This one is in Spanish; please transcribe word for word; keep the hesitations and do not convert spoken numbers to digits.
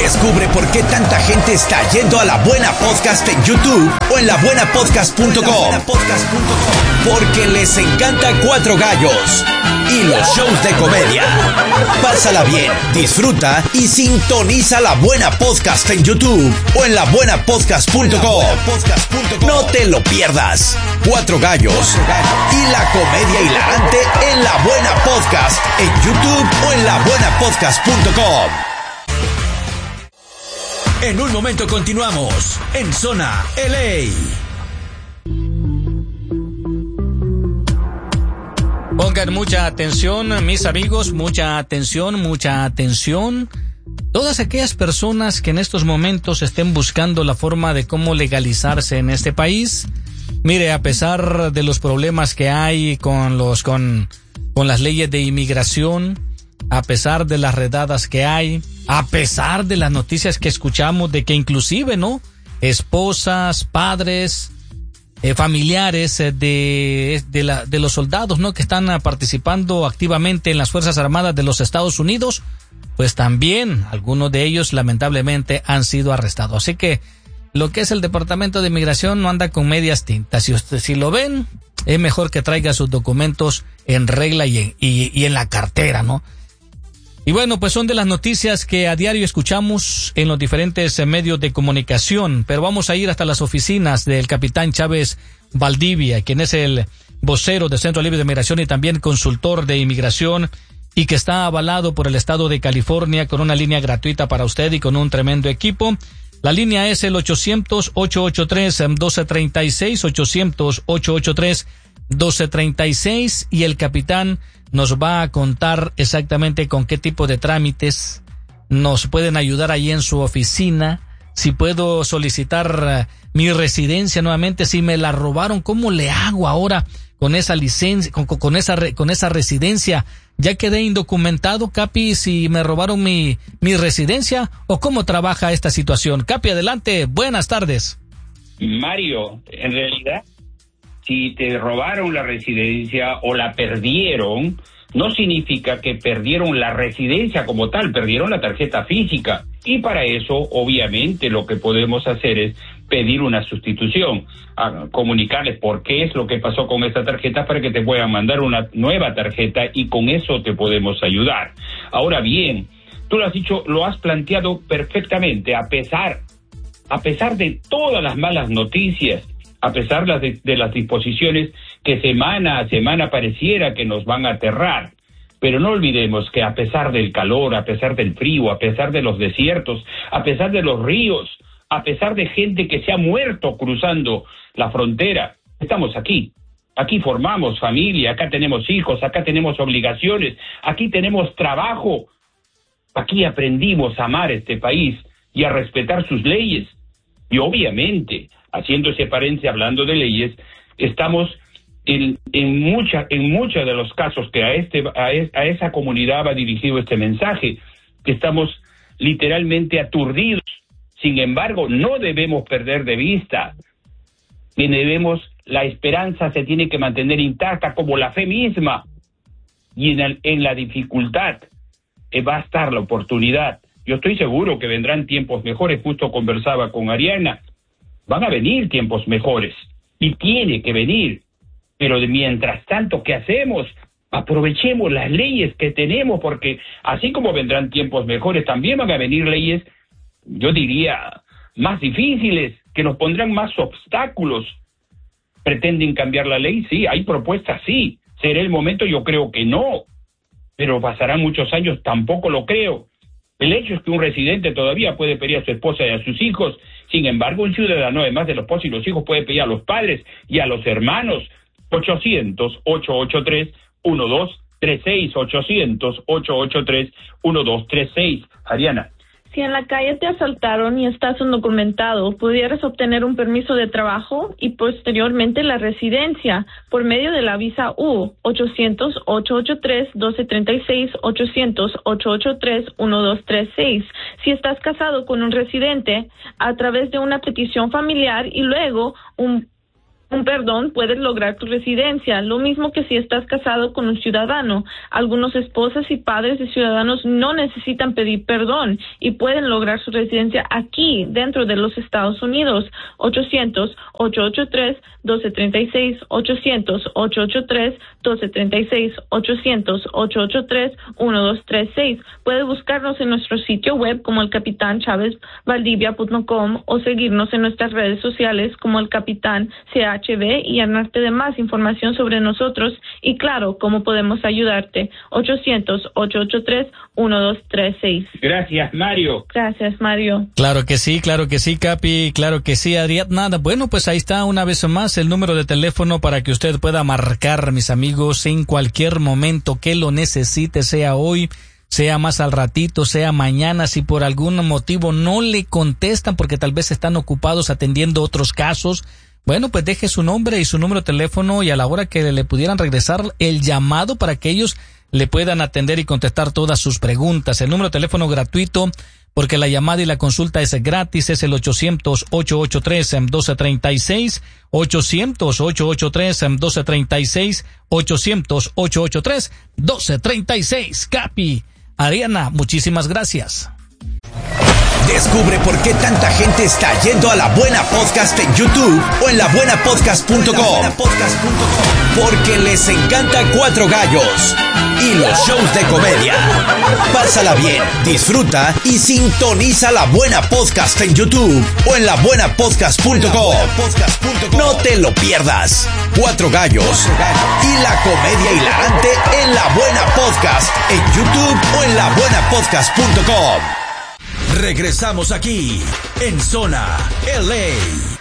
Descubre por qué tanta gente está yendo a La Buena Podcast en YouTube o en la buena podcast punto com. Porque les encanta Cuatro Gallos y los shows de comedia. Pásala bien, disfruta y sintoniza La Buena Podcast en YouTube o en la buena podcast punto com. No te lo pierdas. Cuatro Gallos y la comedia hilarante en La Buena Podcast en YouTube o en la buena podcast punto com. En un momento continuamos en Zona L A. Pongan mucha atención, mis amigos, mucha atención, mucha atención. Todas aquellas personas que en estos momentos estén buscando la forma de cómo legalizarse en este país. Mire, a pesar de los problemas que hay con los con con las leyes de inmigración, a pesar de las redadas que hay, a pesar de las noticias que escuchamos de que inclusive, ¿no?, esposas, padres, eh, familiares eh, de de, la, de los soldados, ¿no?, que están uh, participando activamente en las Fuerzas Armadas de los Estados Unidos, pues también algunos de ellos lamentablemente han sido arrestados. Así que lo que es el Departamento de Inmigración no anda con medias tintas. Si usted si lo ven, es mejor que traiga sus documentos en regla y en, y, y en la cartera, ¿no? Y bueno, pues son de las noticias que a diario escuchamos en los diferentes medios de comunicación, pero vamos a ir hasta las oficinas del capitán Chávez Valdivia, quien es el vocero del Centro Libre de Inmigración y también consultor de inmigración, y que está avalado por el estado de California con una línea gratuita para usted y con un tremendo equipo. La línea es el ochocientos, ocho ocho tres, doce treinta y seis, ochocientos, ocho ocho tres, doce treinta y seis, y el capitán nos va a contar exactamente con qué tipo de trámites nos pueden ayudar ahí en su oficina. Si puedo solicitar uh, mi residencia nuevamente, si me la robaron, ¿cómo le hago ahora con esa licencia, con, con esa re, con esa residencia? ¿Ya quedé indocumentado, Capi, si me robaron mi, mi residencia? ¿O cómo trabaja esta situación? Capi, adelante, buenas tardes. Mario, en realidad, si te robaron la residencia o la perdieron, no significa que perdieron la residencia como tal, perdieron la tarjeta física. Y para eso, obviamente, lo que podemos hacer es pedir una sustitución, a comunicarles por qué es lo que pasó con esta tarjeta para que te puedan mandar una nueva tarjeta y con eso te podemos ayudar. Ahora bien, tú lo has dicho, lo has planteado perfectamente, a pesar, a pesar de todas las malas noticias, a pesar de, de las disposiciones que semana a semana pareciera que nos van a aterrar. Pero no olvidemos que a pesar del calor, a pesar del frío, a pesar de los desiertos, a pesar de los ríos, a pesar de gente que se ha muerto cruzando la frontera, estamos aquí. Aquí formamos familia, acá tenemos hijos, acá tenemos obligaciones, aquí tenemos trabajo. Aquí aprendimos a amar este país y a respetar sus leyes. Y obviamente, haciendo ese paréntesis, hablando de leyes, estamos en, en mucha, en muchos de los casos que a este, a, es, a esa comunidad va dirigido este mensaje, que estamos literalmente aturdidos. Sin embargo, no debemos perder de vista que debemos, la esperanza se tiene que mantener intacta como la fe misma, y en, el, en la dificultad eh, va a estar la oportunidad. Yo estoy seguro que vendrán tiempos mejores. Justo conversaba con Ariana, van a venir tiempos mejores y tiene que venir, pero de mientras tanto, ¿qué hacemos? Aprovechemos las leyes que tenemos, porque así como vendrán tiempos mejores, también van a venir leyes, yo diría, más difíciles, que nos pondrán más obstáculos. ¿Pretenden cambiar la ley? Sí. ¿Hay propuestas? Sí. ¿Será el momento? Yo creo que no, pero pasarán muchos años, tampoco lo creo. El hecho es que un residente todavía puede pedir a su esposa y a sus hijos. Sin embargo, un ciudadano, además de los esposos y los hijos, puede pedir a los padres y a los hermanos. ochocientos, ocho ocho tres, uno dos tres seis, ochocientos, ocho ocho tres, uno dos tres seis. Ariana. Si en la calle te asaltaron y estás indocumentado, pudieras obtener un permiso de trabajo y posteriormente la residencia por medio de la visa U, ochocientos, ocho ocho tres, doce treinta y seis, ochocientos, ocho ocho tres, uno dos tres seis. Si estás casado con un residente, a través de una petición familiar y luego un un perdón puedes lograr tu residencia, lo mismo que si estás casado con un ciudadano. Algunos esposas y padres de ciudadanos no necesitan pedir perdón y pueden lograr su residencia aquí, dentro de los Estados Unidos. ochocientos, ocho ocho tres, uno dos tres seis, ochocientos, ocho ocho tres, uno dos tres seis, ochocientos, ocho ocho tres, uno dos tres seis. Puede buscarnos en nuestro sitio web como el capitán chávez valdivia punto com o seguirnos en nuestras redes sociales como el Capitán C H V y llenarte de más información sobre nosotros y claro, cómo podemos ayudarte. ochocientos, ocho ocho tres, uno dos tres seis. Gracias, Mario. Gracias, Mario. Claro que sí, claro que sí, Capi, claro que sí, Ariadna. Bueno, pues ahí está una vez más el número de teléfono para que usted pueda marcar, mis amigos, en cualquier momento que lo necesite, sea hoy, sea más al ratito, sea mañana, si por algún motivo no le contestan porque tal vez están ocupados atendiendo otros casos. Bueno, pues deje su nombre y su número de teléfono y a la hora que le pudieran regresar el llamado para que ellos le puedan atender y contestar todas sus preguntas. El número de teléfono gratuito, porque la llamada y la consulta es gratis, es el ochocientos, ocho ocho tres, uno dos tres seis, ochocientos, ocho ocho tres, uno dos tres seis, ochocientos, ocho ocho tres, uno dos tres seis. Capi, Ariana, muchísimas gracias. Descubre por qué tanta gente está yendo a La Buena Podcast en YouTube o en la buena podcast punto com. Porque les encanta Cuatro Gallos y los shows de comedia. Pásala bien, disfruta y sintoniza La Buena Podcast en YouTube o en la buena podcast punto com. No te lo pierdas. Cuatro Gallos y la comedia hilarante en La Buena Podcast en YouTube o en la buena podcast punto com. Regresamos aquí en Zona L A.